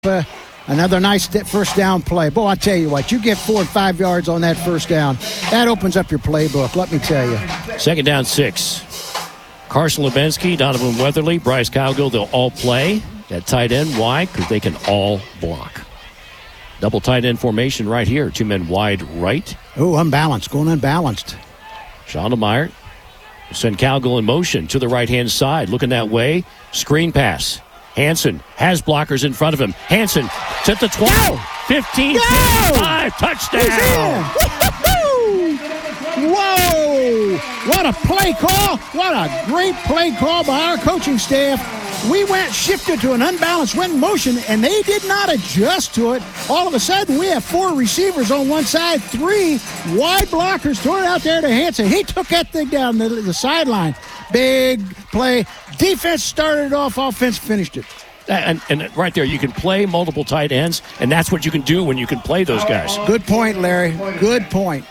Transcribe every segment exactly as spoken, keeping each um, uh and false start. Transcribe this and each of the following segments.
Uh, another nice first down play. Boy, I tell you what, you get four and five yards on that first down, that opens up your playbook, let me tell you. Second down, six. Carson Lubenski, Donovan Weatherly, Bryce Cowgill, they'll all play at tight end. Why? Because they can all block. Double tight end formation right here. Two men wide right. Oh, unbalanced, going unbalanced. Schondelmeyer will send Cowgill in motion to the right-hand side. Looking that way. Screen pass. Hansen has blockers in front of him. Hansen to the twenty. Go! fifteen, five, touchdown. Whoa! What a play call. What a great play call by our coaching staff. We went, shifted to an unbalanced, went in motion, and they did not adjust to it. All of a sudden, we have four receivers on one side, three wide blockers, throw it out there to Hansen. He took that thing down the, the sideline. Big play. Defense started it off, offense finished it. And, and right there, you can play multiple tight ends, and that's what you can do when you can play those guys. Good point, Larry. Good point.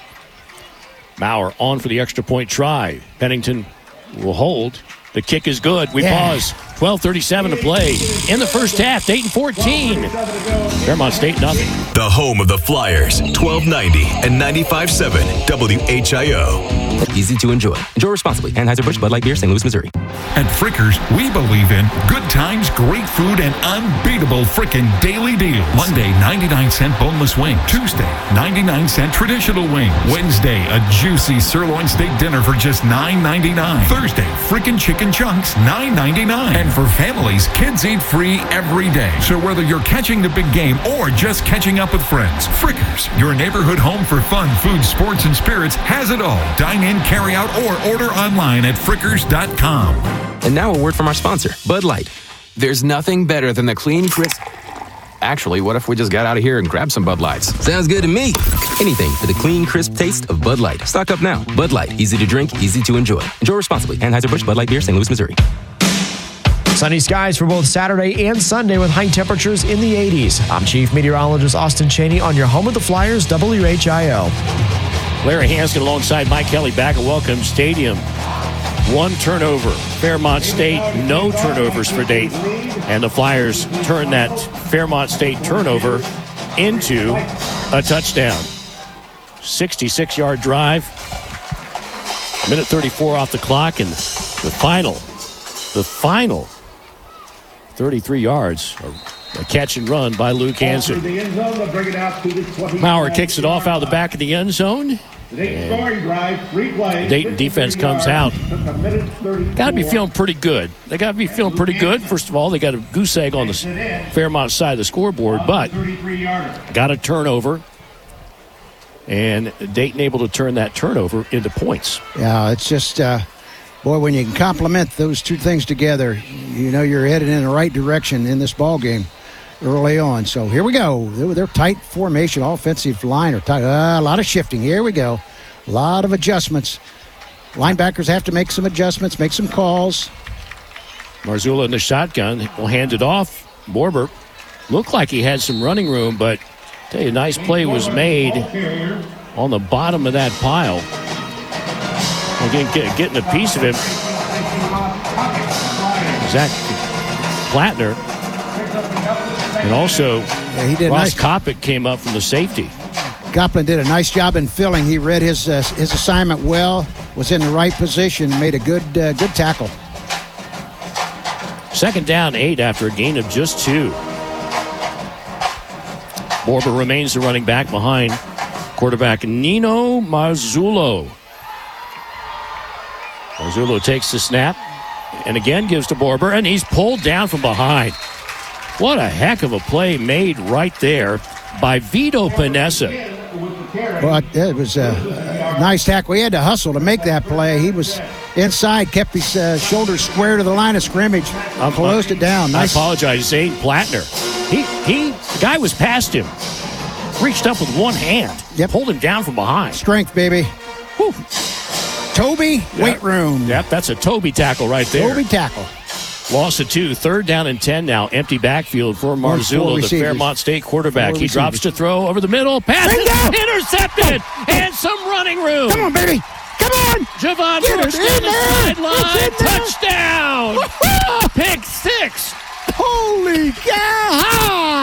Maurer on for the extra point try. Pennington will hold. The kick is good. We yeah. pause. twelve thirty-seven to play. In the first half, Dayton fourteen. Fairmont State nothing. The home of the Flyers, twelve ninety and ninety-five point seven W H I O. Easy to enjoy. Enjoy responsibly. Anheuser-Busch Bud Light Beer, Saint Louis, Missouri. At Frickers, we believe in good times, great food, and unbeatable frickin' daily deals. Monday, ninety-nine cent boneless wing. Tuesday, ninety-nine cent traditional wing. Wednesday, a juicy sirloin steak dinner for just nine ninety-nine. Thursday, frickin' chicken chunks, nine ninety-nine. And for families, kids eat free every day. So whether you're catching the big game or just catching up with friends, Frickers, your neighborhood home for fun, food, sports, and spirits, has it all. Dine in, carry out, or order online at frickers dot com. And now a word from our sponsor, Bud Light. There's nothing better than the clean, crisp... Actually, what if we just got out of here and grabbed some Bud Lights? Sounds good to me. Anything for the clean, crisp taste of Bud Light. Stock up now. Bud Light, easy to drink, easy to enjoy. Enjoy responsibly. Anheuser-Busch Bud Light Beer, Saint Louis, Missouri. Sunny skies for both Saturday and Sunday with high temperatures in the eighties. I'm Chief Meteorologist Austin Cheney on your home of the Flyers, W H I O. Larry Hanskin alongside Mike Kelly back at Welcome Stadium. One turnover. Fairmont State, no turnovers for Dayton. And the Flyers turn that Fairmont State turnover into a touchdown. sixty-six-yard drive. minute thirty-four off the clock. And the final, the final thirty-three yards. A catch and run by Luke Hansen. Maurer kicks it off out of the back of the end zone. The Dayton defense comes out. Got to be feeling pretty good. They got to be feeling pretty good. First of all, they got a goose egg on the Fairmont side of the scoreboard, but got a turnover. And Dayton able to turn that turnover into points. Yeah, it's just, uh, boy, when you can complement those two things together, you know you're headed in the right direction in this ball game early on. So here we go. They're, they're tight formation, offensive line are tight. Uh, a lot of shifting. Here we go. A lot of adjustments. Linebackers have to make some adjustments, make some calls. Marzullo in the shotgun will hand it off. Borber looked like he had some running room, but I tell you, a nice play was made on the bottom of that pile. Again, get, getting a piece of him. Zach Plattner. And also, yeah, he did Ross nice. Kopic came up from the safety. Goplin did a nice job in filling. He read his uh, his assignment well, was in the right position, made a good uh, good tackle. Second down, eight after a gain of just two. Borber remains the running back behind quarterback Nino Marzullo. Marzullo takes the snap and again gives to Borber, and he's pulled down from behind. What a heck of a play made right there by Vito Panessa. Well, it was a nice tackle. He had to hustle to make that play. He was inside, kept his uh, shoulders square to the line of scrimmage, I'm, closed it down. Nice. I apologize, Zane Plattner. He, he, the guy was past him. Reached up with one hand. Yep. Pulled him down from behind. Strength, baby. Whew. Toby, Yep. weight room. Yep, that's a Toby tackle right there. Toby tackle. Loss of two. Third down and ten now. Empty backfield for Marzullo, the Fairmont State quarterback. He drops to throw over the middle. Pass intercepted. And some running room. Come on, baby. Come on. Javon Brooks down the sideline. Touchdown. Pick six. Holy cow.